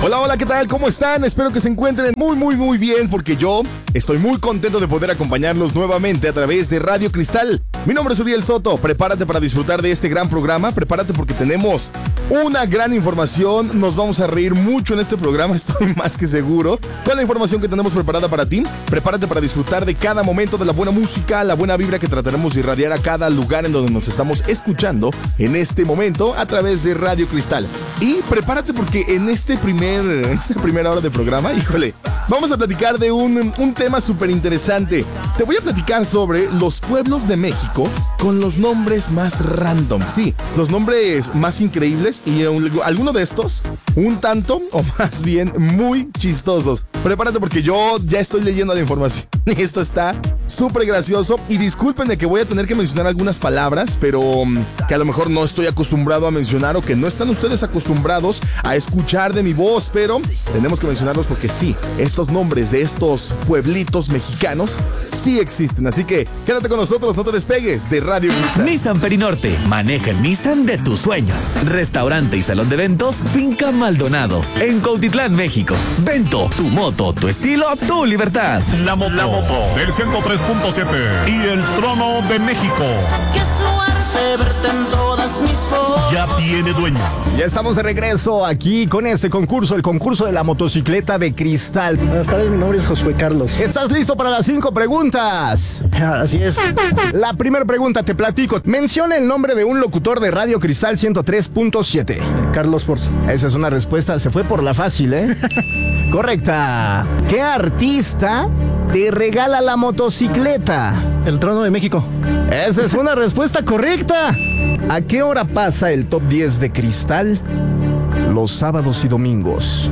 Hola, hola, ¿qué tal? ¿Cómo están? Espero que se encuentren muy bien porque yo estoy muy contento de poder acompañarlos nuevamente a través de Radio Cristal. Mi nombre es Uriel Soto, prepárate para disfrutar de este gran programa, prepárate porque tenemos una gran información, nos vamos a reír mucho en este programa, estoy más que seguro, con la información que tenemos preparada para ti. Prepárate para disfrutar de cada momento de la buena música, la buena vibra que trataremos de irradiar a cada lugar en donde nos estamos escuchando en este momento a través de Radio Cristal. Y prepárate porque en esta primera hora de programa, híjole, vamos a platicar de un tema súper interesante. Te voy a platicar sobre los pueblos de México con los nombres más random. Sí, los nombres más increíbles y alguno de estos un tanto o más bien muy chistosos. Prepárate porque yo ya estoy leyendo la información. Esto está súper gracioso y discúlpenme que voy a tener que mencionar algunas palabras, pero que a lo mejor no estoy acostumbrado a mencionar o que no están ustedes acostumbrados a escuchar de mi voz, pero tenemos que mencionarlos porque sí, estos nombres de estos pueblitos mexicanos sí existen. Así que quédate con nosotros, no te despegues de Radio Cristal. Nissan Perinorte, maneja el Nissan de tus sueños. Restaurante y salón de eventos Finca Maldonado, en Cuautitlán, México. Vento, tu moto, tu estilo, tu libertad. La moto del 103.7 y el trono de México. Qué suerte verte en todas mis fotos. Ya tiene dueño. Ya estamos de regreso aquí con este concurso, el concurso de la motocicleta de cristal. Buenas tardes, mi nombre es Josué Carlos. ¿Estás listo para las 5 preguntas? Así es. La primera pregunta, te platico. Menciona el nombre de un locutor de Radio Cristal 103.7. Carlos Force. Esa es una respuesta, se fue por la fácil, ¿eh? Correcta. ¿Qué artista te regala la motocicleta? El Trono de México. Esa es una respuesta correcta. ¿A qué hora pasa el top 10 de Cristal? Los sábados y domingos.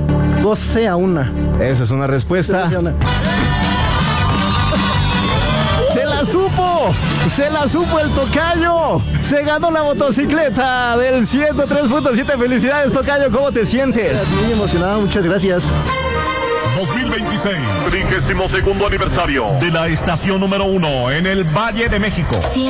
12-1. Esa es una respuesta. 12-1. ¡Se la supo el tocayo! ¡Se ganó la motocicleta del 103.7! ¡Felicidades, tocayo! ¿Cómo te sientes? Muy emocionado, muchas gracias. 2026, 32º aniversario de la estación número 1 en el Valle de México.